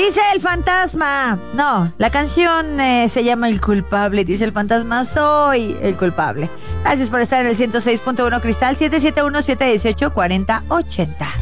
Dice el fantasma. No, la canción se llama El culpable. Dice el fantasma, soy el culpable. Gracias por estar en el 106.1 Cristal, 771-718-4080.